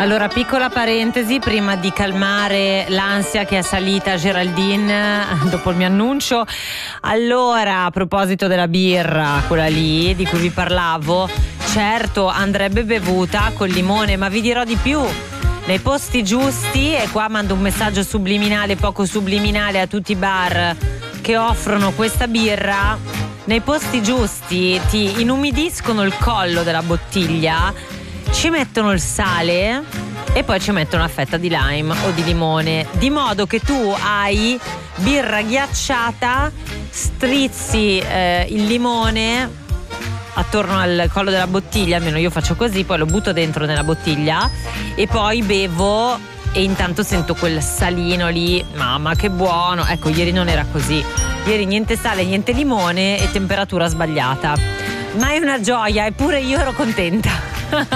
Allora, piccola parentesi prima di calmare l'ansia che è salita a Geraldine dopo il mio annuncio. Allora, a proposito della birra, quella lì di cui vi parlavo, certo andrebbe bevuta col limone, ma vi dirò di più. Nei posti giusti, e qua mando un messaggio subliminale, poco subliminale a tutti i bar che offrono questa birra, nei posti giusti ti inumidiscono il collo della bottiglia, ci mettono il sale e poi ci mettono una fetta di lime o di limone, di modo che tu hai birra ghiacciata, strizzi il limone attorno al collo della bottiglia, almeno io faccio così, poi lo butto dentro nella bottiglia e poi bevo e intanto sento quel salino lì, mamma che buono. Ecco, ieri non era così, ieri niente sale, niente limone e temperatura sbagliata, ma è una gioia, eppure io ero contenta.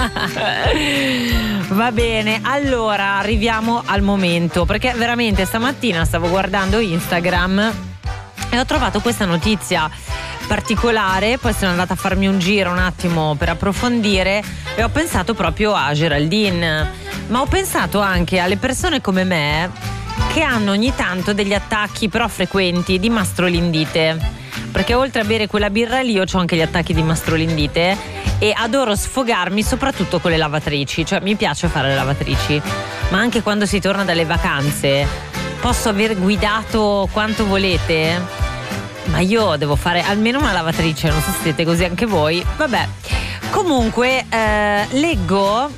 Va bene, allora arriviamo al momento, perché veramente stamattina stavo guardando Instagram e ho trovato questa notizia particolare, poi sono andata a farmi un giro un attimo per approfondire e ho pensato proprio a Geraldine, ma ho pensato anche alle persone come me che hanno ogni tanto degli attacchi però frequenti di mastrolindite, perché oltre a bere quella birra lì io ho anche gli attacchi di mastrolindite e adoro sfogarmi soprattutto con le lavatrici, cioè mi piace fare le lavatrici, ma anche quando si torna dalle vacanze. Posso aver guidato quanto volete, ma io devo fare almeno una lavatrice, non so se siete così anche voi. Vabbè, comunque leggo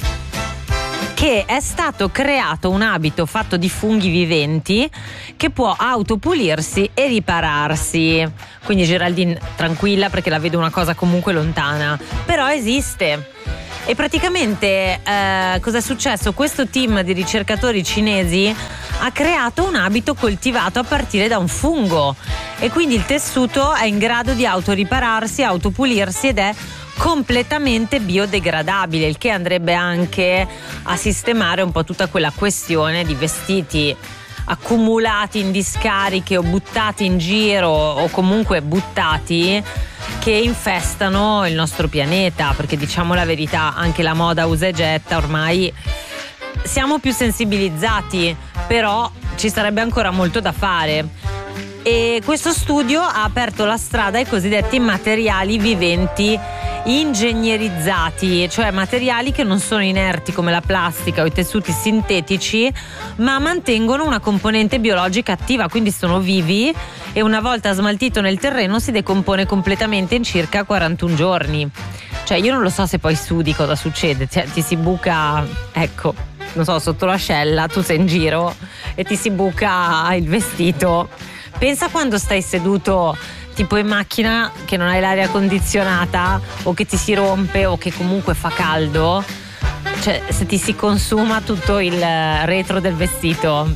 che è stato creato un abito fatto di funghi viventi che può autopulirsi e ripararsi. Quindi Geraldine tranquilla, perché la vedo una cosa comunque lontana, però esiste. E praticamente cosa è successo? Questo team di ricercatori cinesi ha creato un abito coltivato a partire da un fungo e quindi il tessuto è in grado di autoripararsi, autopulirsi ed è completamente biodegradabile, il che andrebbe anche a sistemare un po' tutta quella questione di vestiti accumulati in discariche o buttati in giro o comunque buttati, che infestano il nostro pianeta, perché diciamo la verità, anche la moda usa e getta, ormai siamo più sensibilizzati, però ci sarebbe ancora molto da fare. E questo studio ha aperto la strada ai cosiddetti materiali viventi ingegnerizzati, cioè materiali che non sono inerti come la plastica o i tessuti sintetici, ma mantengono una componente biologica attiva, quindi sono vivi e una volta smaltito nel terreno si decompone completamente in circa 41 giorni. Cioè io non lo so se poi sudi cosa succede, cioè, ti si buca, ecco, non so, sotto l'ascella, tu sei in giro e ti si buca il vestito. Pensa quando stai seduto tipo in macchina che non hai l'aria condizionata o che ti si rompe o che comunque fa caldo, cioè se ti si consuma tutto il retro del vestito.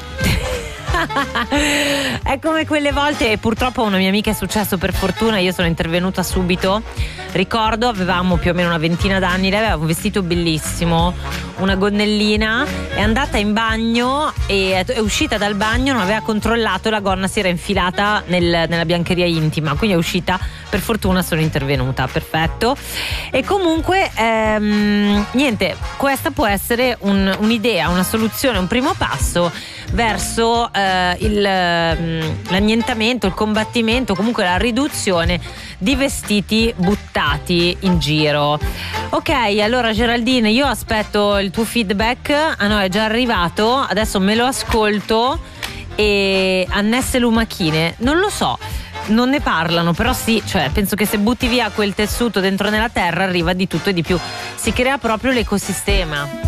È come quelle volte, e purtroppo a una mia amica è successo, per fortuna io sono intervenuta subito. Ricordo, avevamo più o meno una ventina d'anni, lei aveva un vestito bellissimo, una gonnellina, è andata in bagno e è uscita dal bagno, non aveva controllato, la gonna si era infilata nella biancheria intima, quindi è uscita, per fortuna sono intervenuta, perfetto. E comunque niente, questa può essere un'idea, una soluzione, un primo passo verso l'annientamento, il combattimento, comunque la riduzione di vestiti buttati in giro. Ok, allora Geraldine, io aspetto il tuo feedback. Ah no, è già arrivato, adesso me lo ascolto. E annesse lumachine, non lo so, non ne parlano, però sì, cioè penso che se butti via quel tessuto dentro nella terra arriva di tutto e di più, si crea proprio l'ecosistema.